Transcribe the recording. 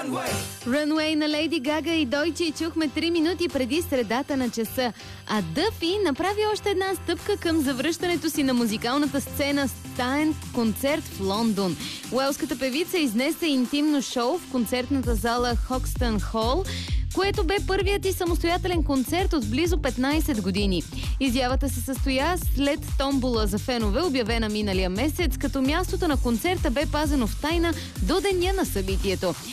Runway на Лейди Гага и Дойче чухме 3 минути преди средата на часа. А Дъфи направи още една стъпка към завръщането си на музикалната сцена с таен концерт в Лондон. Уелската певица изнесе интимно шоу в концертната зала Хокстън Хол, което бе първият и самостоятелен концерт от близо 15 години. Изявата се състоя след томбола за фенове, обявена миналия месец, като мястото на концерта бе пазено в тайна до деня на събитието.